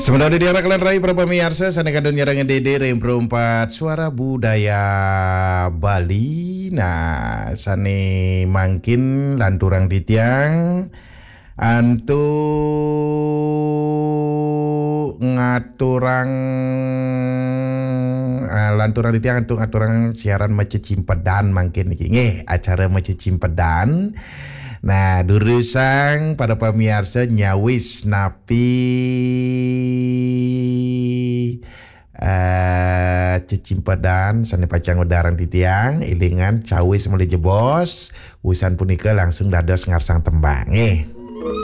Sementara di arah kalian rai para pemirsa saneka nyarangan dede rem perempat suara budaya Bali. Nah, sane mangkin lanturang titiang antu ngaturang lanturang titiang antu ngaturang siaran Macicimpedan mangkin iki nggih acara Macicimpedan. Nah, durusang pada pemirsa nyawis napi Cicimpedan sane pacang udarang di tiang ilingan cawis mulai jebos usan punika langsung dados ngarsang tembang